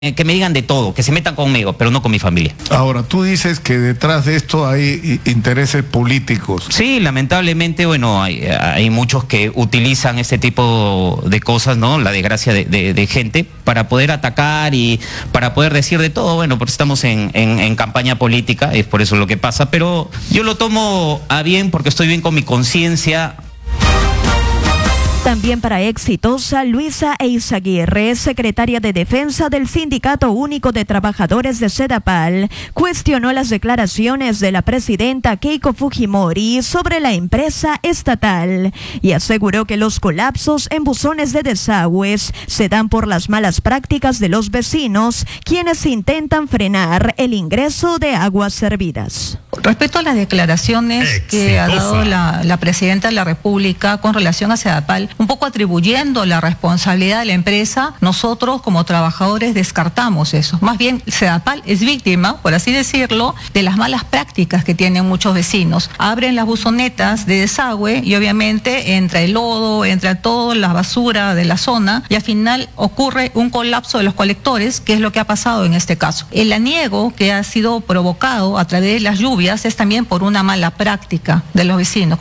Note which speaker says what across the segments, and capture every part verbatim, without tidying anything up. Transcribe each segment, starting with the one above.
Speaker 1: que me digan de todo, que se metan conmigo, pero no con mi familia.
Speaker 2: Ahora, tú dices que detrás de esto hay intereses políticos.
Speaker 1: Sí, lamentablemente, bueno, hay, hay muchos que utilizan este tipo de cosas, ¿no? La desgracia de, de, de gente, para poder atacar y para poder decir de todo. Bueno, porque estamos en, en, en campaña política, es por eso lo que pasa, pero yo lo tomo a bien porque estoy bien con mi conciencia.
Speaker 3: También para Exitosa, Luisa Eizaguirre, secretaria de Defensa del Sindicato Único de Trabajadores de Sedapal, cuestionó las declaraciones de la presidenta Keiko Fujimori sobre la empresa estatal y aseguró que los colapsos en buzones de desagües se dan por las malas prácticas de los vecinos, quienes intentan frenar el ingreso de aguas servidas.
Speaker 4: Respecto a las declaraciones Exitosa. que ha dado la, la presidenta de la República con relación a Sedapal, un poco atribuyendo la responsabilidad de la empresa, nosotros como trabajadores descartamos eso. Más bien, Sedapal es víctima, por así decirlo, de las malas prácticas que tienen muchos vecinos. Abren las buzonetas de desagüe y obviamente entra el lodo, entra toda la basura de la zona y al final ocurre un colapso de los colectores, que es lo que ha pasado en este caso. El aniego que ha sido provocado a través de las lluvias es también por una mala práctica de los vecinos.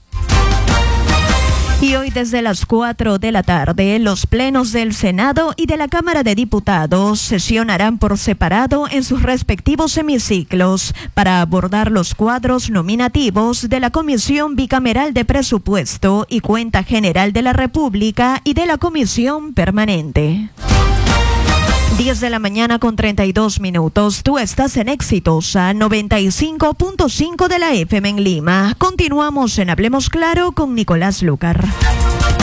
Speaker 3: Y hoy desde las cuatro de la tarde, los plenos del Senado y de la Cámara de Diputados sesionarán por separado en sus respectivos hemiciclos para abordar los cuadros nominativos de la Comisión Bicameral de Presupuesto y Cuenta General de la República y de la Comisión Permanente. diez de la mañana con treinta y dos minutos. Tú estás en Exitosa noventa y cinco punto cinco de la F M en Lima. Continuamos en Hablemos Claro con Nicolás Lucar.